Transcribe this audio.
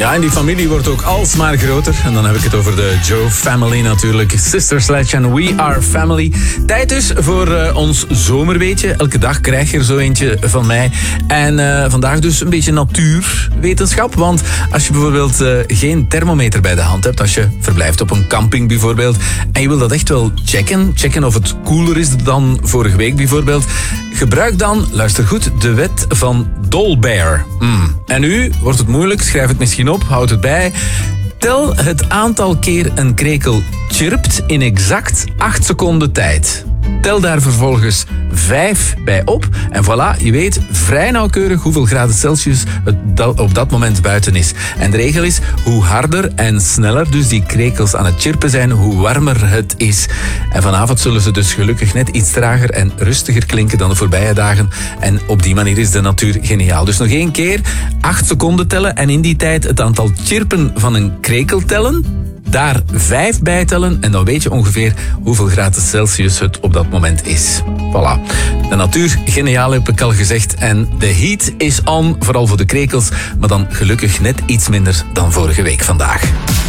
Ja, en die familie wordt ook alsmaar groter. En dan heb ik het over de Joe Family natuurlijk. Sister Sledge en We Are Family. Tijd dus voor ons zomerweetje. Elke dag krijg je er zo eentje van mij. En vandaag dus een beetje natuurwetenschap. Want als je bijvoorbeeld geen thermometer bij de hand hebt, als je verblijft op een camping bijvoorbeeld, en je wil dat echt wel checken of het koeler is dan vorige week bijvoorbeeld, gebruik dan, luister goed, de wet van Dolbear. En nu wordt het moeilijk, schrijf het misschien op, houd het bij. Tel het aantal keer een krekel chirpt in exact 8 seconden tijd. Tel daar vervolgens 5 bij op. En voilà, je weet vrij nauwkeurig hoeveel graden Celsius het op dat moment buiten is. En de regel is, hoe harder en sneller dus die krekels aan het chirpen zijn, hoe warmer het is. En vanavond zullen ze dus gelukkig net iets trager en rustiger klinken dan de voorbije dagen. En op die manier is de natuur geniaal. Dus nog 1 keer, 8 seconden tellen en in die tijd het aantal chirpen van een krekel tellen. Daar 5 bij tellen en dan weet je ongeveer hoeveel graden Celsius het op dat moment is. Voilà. De natuur, geniaal heb ik al gezegd. En de heat is on, vooral voor de krekels. Maar dan gelukkig net iets minder dan vorige week vandaag.